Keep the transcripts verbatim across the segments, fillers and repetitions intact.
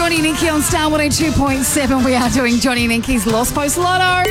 Johnny and Inky on Star one oh two point seven. We are doing Johnny and Inky's Lost Post Lotto.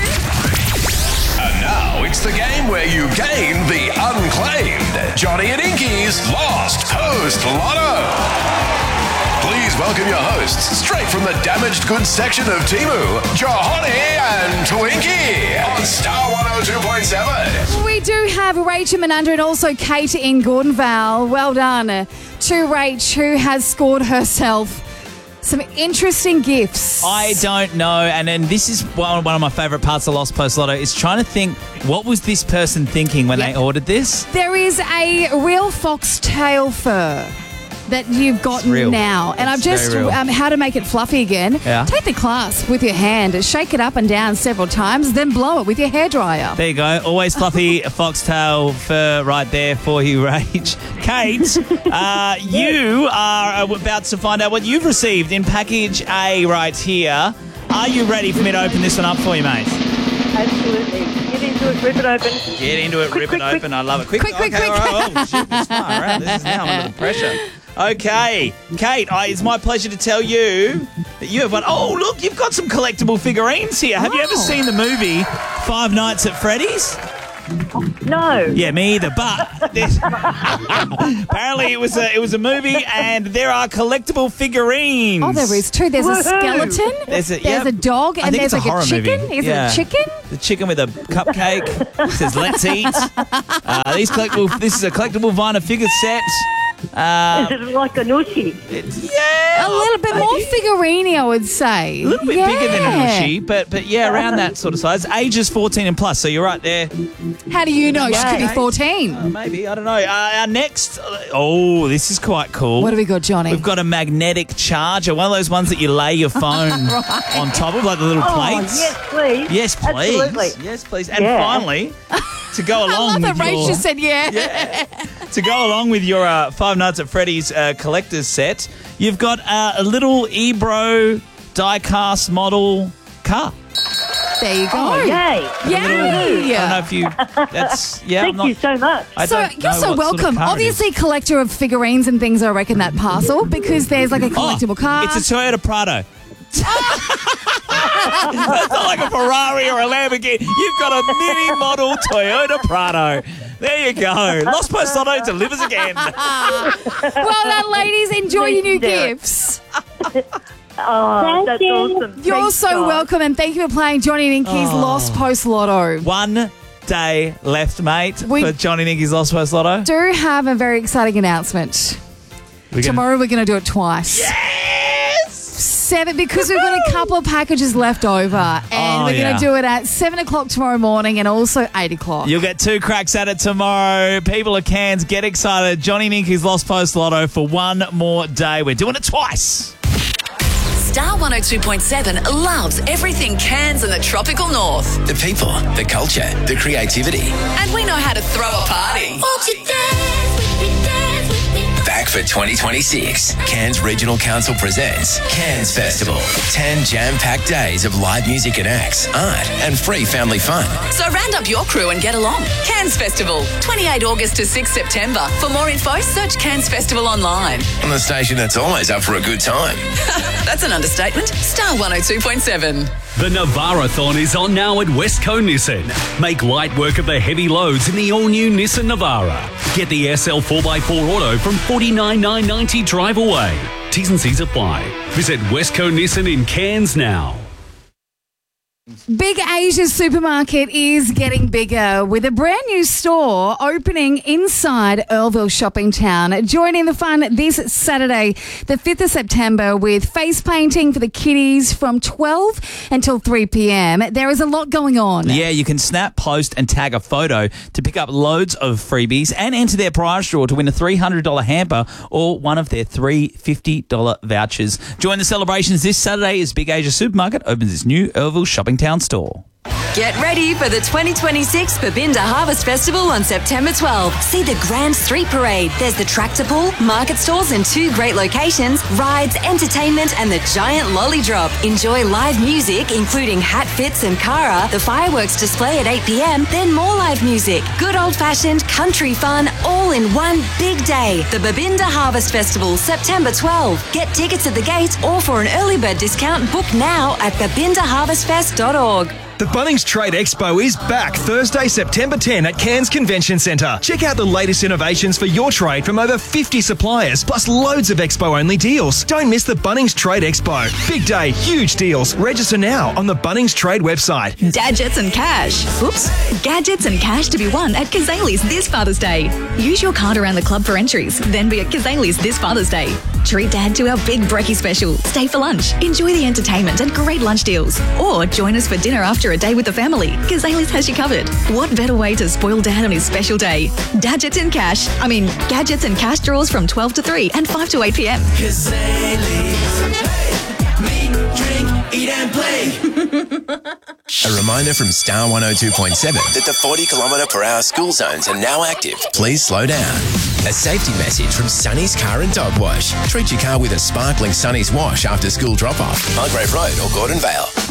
And now it's the game where you gain the unclaimed Johnny and Inky's Lost Post Lotto. Please welcome your hosts, straight from the damaged goods section of Temu, Johnny and Twinkie on Star one oh two point seven. We do have Rachel Menunda and also Kate in Gordonvale. Well done to Rach, who has scored herself some interesting gifts. I don't know, and and this is one, one of my favourite parts of Lost Post Lotto, is trying to think, what was this person thinking when Yep. they ordered this? There is a real foxtail fur that you've gotten real. now. And It's I've just, very real. um, how to make it fluffy again. Yeah. Take the clasp with your hand, shake it up and down several times, then blow it with your hairdryer. There you go. Always fluffy foxtail fur right there for you, Rach. Kate, uh, you are about to find out what you've received in package A right here. Are you ready for me to open this one up for you, mate? Absolutely. Get into it, rip it open. Get into it, Quick, rip quick, it quick. open. I love it. Quick, Quick, quick, okay, quick. all right. Oh, shit, it's far. All right, this is now I'm under the pressure. Okay, Kate, I, it's my pleasure to tell you that you have won. Oh, look, you've got some collectible figurines here. Have you ever Oh. seen the movie Five Nights at Freddy's? No. Yeah, me either. But there's- apparently, it was a it was a movie, and there are collectible figurines. Oh, there is too. There's a Woohoo. skeleton, There's a, there's yep. a dog, I and think there's it's a like horror a chicken. movie. Is Yeah. it a chicken? The chicken with a cupcake. It says "Let's eat." Uh, these collectible. This is a collectible Viner figure set. Uh, Is it like a nooshie? it's, yeah, A little bit more figurine, I would say. A little bit Yeah. bigger than a Nooshie, but but yeah, around that sort of size. Ages fourteen and plus, so you're right there. How do you know she could be Okay. fourteen? Uh, maybe, I don't know. Uh, our next, oh, this is quite cool. What have we got, Johnny? We've got a magnetic charger, one of those ones that you lay your phone on top of, like the little Oh, plates. yes, please. Yes, please. Absolutely. Yes, please. And Yeah. finally, to go I along love that with Rach your... just said yeah. Yeah. To go along with your uh, Five Nights at Freddy's uh, collector's set, you've got uh, a little Ebro die-cast model car. There you go. Oh, yay. Yay. I don't know if you... That's... Yeah, Thank I'm not, you so much. I So don't you're know so what sort of welcome. car it is. Obviously, collector of figurines and things, I reckon, that parcel, because there's like a collectible oh, car. It's a Toyota Prado. It's not like a Ferrari or a Lamborghini. You've got a mini model Toyota Prado. There you go. Lost Post Lotto delivers again. Well done, ladies. Enjoy your new Thank you. gifts. Oh, that's awesome. You're Thanks, so guys. welcome, and thank you for playing Johnny and Inky's Oh. Lost Post Lotto. One day left, mate, We- for Johnny Nicky's Lost Post Lotto. Do have a very exciting announcement. We're gonna- Tomorrow we're going to do it twice. Yes! Seven, because we've got a couple of packages left over, and Oh, we're going yeah. to do it at seven o'clock tomorrow morning and also eight o'clock. You'll get two cracks at it tomorrow. People of Cairns, get excited. Johnny Nicky's Lost Post Lotto for one more day. We're doing it twice. Star one oh two point seven loves everything Cairns and the tropical north. The people, the culture, the creativity. And we know how to throw a party. Back for twenty twenty-six, Cairns Regional Council presents Cairns Festival. Ten jam-packed days of live music and acts, art and free family fun. So round up your crew and get along. Cairns Festival, twenty-eighth August to sixth September. For more info, search Cairns Festival online. On the station that's always up for a good time. That's an understatement. Star one oh two point seven. The Navara-thon is on now at Westco Nissan. Make light work of the heavy loads in the all-new Nissan Navara. Get the S L four by four Auto from forty-nine thousand nine hundred ninety drive away. T's and C's apply. Visit Westco Nissan in Cairns now. Big Asia Supermarket is getting bigger with a brand new store opening inside Earlville Shopping Town. Join in the fun this Saturday, the fifth of September, with face painting for the kiddies from twelve until three p.m. There is a lot going on. Yeah, you can snap, post and tag a photo to pick up loads of freebies and enter their prize draw to win a three hundred dollars hamper or one of their three fifty dollars vouchers. Join the celebrations this Saturday as Big Asia Supermarket opens its new Earlville Shopping Town store. Get ready for the twenty twenty-six Babinda Harvest Festival on September twelfth. See the Grand Street Parade. There's the tractor pull, market stalls in two great locations, rides, entertainment and the giant lolly drop. Enjoy live music including Hat Fits and Cara, the fireworks display at eight p.m, then more live music. Good old-fashioned country fun all in one big day. The Babinda Harvest Festival, September twelfth. Get tickets at the gate or for an early bird discount, book now at babinda harvest fest dot org. The Bunnings Trade Expo is back Thursday, September tenth at Cairns Convention Centre. Check out the latest innovations for your trade from over fifty suppliers, plus loads of Expo-only deals. Don't miss the Bunnings Trade Expo. Big day, huge deals. Register now on the Bunnings Trade website. Gadgets and cash. Oops. Gadgets and cash to be won at Kazali's this Father's Day. Use your card around the club for entries, then be at Kazali's this Father's Day. Treat Dad to our big brekkie special. Stay for lunch. Enjoy the entertainment and great lunch deals. Or join us for dinner after a day with the family. Kazali's has you covered. What better way to spoil Dad on his special day? Gadgets and cash. I mean, gadgets and cash draws from twelve to three and five to eight p.m. Kazali's. Meet, drink, eat and play. A reminder from Star one oh two point seven that the forty kilometre per hour school zones are now active. Please slow down. A safety message from Sonny's Car and Dog Wash. Treat your car with a sparkling Sonny's wash after school drop-off. Mulgrave Road or Gordon Vale.